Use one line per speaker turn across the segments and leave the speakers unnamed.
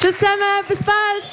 Tschüss zusammen, bis bald.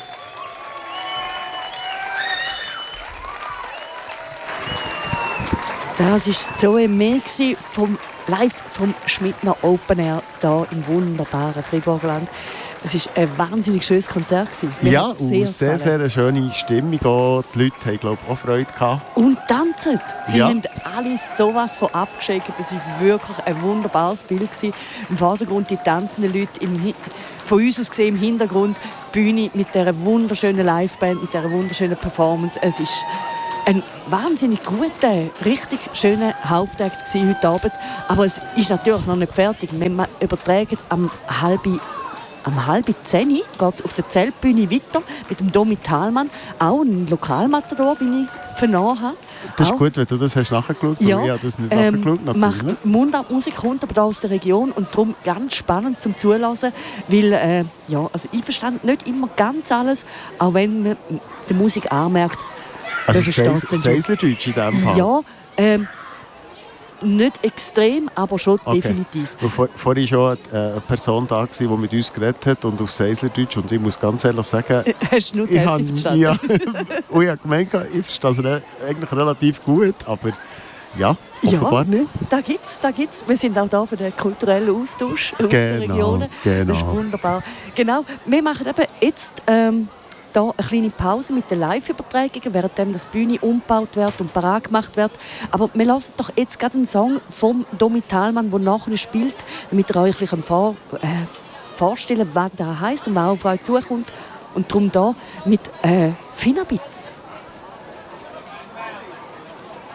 Das war Zoe May live vom Schmidtner Open Air hier im wunderbaren Friburgland. Es war ein wahnsinnig schönes Konzert.
Ja, und sehr eine schöne Stimmung. Auch die Leute haben, glaube ich, auch Freude gehabt.
Und tanzen. Sie haben alle sowas von abgeschickt. Das war wirklich ein wunderbares Bild. Im Vordergrund die tanzenden Leute, von uns aus gesehen im Hintergrund die Bühne mit dieser wunderschönen Liveband, mit dieser wunderschönen Performance. Es ist ein wahnsinnig guter, richtig schöner Hauptakt heute Abend. Aber es ist natürlich noch nicht fertig. Wenn man überträgt am halb 10 geht es auf der Zeltbühne weiter mit dem Domi Thalmann. Auch ein Lokalmatador, wie ich vernommen habe.
Das ist gut, wenn du das hast nachgeschaut hast.
Ja,
ich habe das nicht nachgeschaut.
Macht Mundartmusik, kommt aber da aus der Region und darum ganz spannend zum Zuhören, weil also ich verstand nicht immer ganz alles, auch wenn man die Musik anmerkt.
Also Seislerdeutsch in diesem Fall?
Ja, nicht extrem, aber schon definitiv.
Vorhin schon eine Person da, die mit uns geredet hat und auf Seislerdeutsch. Und ich muss ganz ehrlich sagen,
hast du nur die Hälfte verstanden?
Ja, und ich habe gemeint, ich verstehe es eigentlich relativ gut, aber ja, offenbar nicht.
Da gibt's. Wir sind auch da für den kulturellen Austausch aus den Regionen.
Genau.
Das ist wunderbar. Genau, wir machen eben jetzt hier eine kleine Pause mit den Live-Übertragungen, während das Bühne umgebaut wird und parat gemacht wird. Aber wir hören doch jetzt gerade einen Song vom Domi Thalmann, der nachher spielt, damit ihr euch vorstellen könnt, was der heisst und was auf euch zukommt. Und darum hier mit Finabitz.